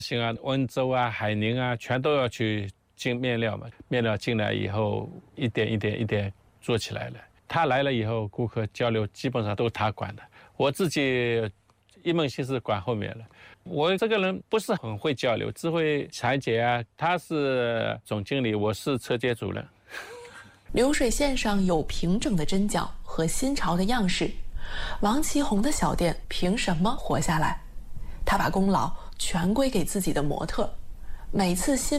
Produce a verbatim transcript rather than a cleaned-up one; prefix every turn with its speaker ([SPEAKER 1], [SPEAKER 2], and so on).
[SPEAKER 1] 像温州啊、海宁啊，全都要去进面料嘛。面料进来以后，一点一点一点做起来了。他来了以后，顾客交流基本上都是他管的，我自己一门心思管后面了。我这个人不是很会交流，只会裁剪啊。他是总经理，我是车间主任。
[SPEAKER 2] 流水线上有平整的针脚和新潮的样式，王其宏的小店凭什么活下来？他把功劳全归给自己的模特，每次新